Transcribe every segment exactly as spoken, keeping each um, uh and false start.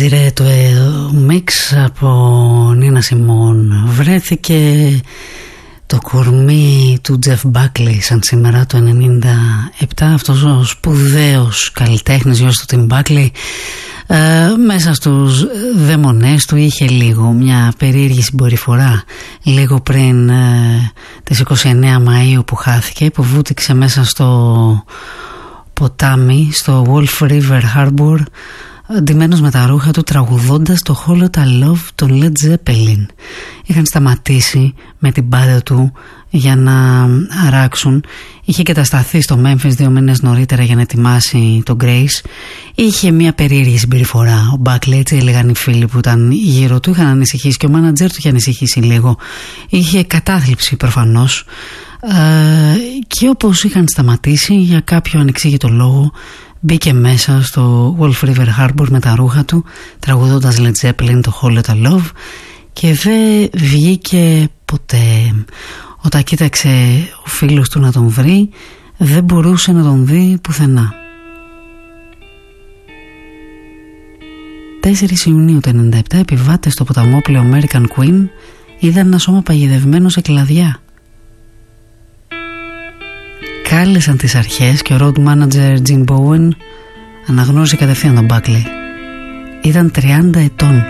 Desiree, το μίξ από Νίνα Σιμών. Βρέθηκε το κορμί του Τζεφ Μπάκλι σαν σήμερα το ενενήντα επτά. Αυτός ο σπουδαίος καλλιτέχνης, γιος του Τιμ Μπάκλι, ε, μέσα στους δαιμονές του είχε λίγο μια περίεργη συμπεριφορά. Λίγο πριν ε, τις είκοσι εννέα Μαΐου που χάθηκε, που βούτυξε μέσα στο ποτάμι, στο Wolf River Harbor, ντυμένος με τα ρούχα του, τραγουδώντας το Holota Love των Led Zeppelin. Είχαν σταματήσει με την μπάντα του για να αράξουν. Είχε κατασταθεί στο Memphis δύο μήνες νωρίτερα για να ετοιμάσει το Grace. Είχε μια περίεργη συμπεριφορά ο Buckley, έτσι έλεγαν οι φίλοι που ήταν γύρω του. Είχαν ανησυχήσει και ο μάνατζερ του είχε ανησυχήσει λίγο. Είχε κατάθλιψη προφανώς. Ε, και όπως είχαν σταματήσει, για κάποιο ανεξήγητο λόγο μπήκε μέσα στο Wolf River Harbor με τα ρούχα του, τραγουδώντας Led Zeppelin το Holota Love, και δεν βγήκε ποτέ. Όταν κοίταξε ο φίλος του να τον βρει, δεν μπορούσε να τον δει πουθενά. τέσσερις Ιουνίου του ενενήντα επτά, επιβάτες στο ποταμόπλαιο American Queen είδαν ένα σώμα παγιδευμένο σε κλαδιά. Κάλεσαν τις αρχές και ο road manager Jim Bowen αναγνώρισε κατευθείαν τον Buckley. Ήταν τριάντα ετών.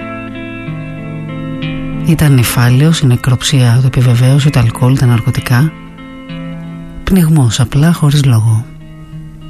Ήταν νηφάλιος, η νεκροψία το επιβεβαίωσε, το αλκοόλ, τα ναρκωτικά. Πνιγμός, απλά, χωρίς λόγο.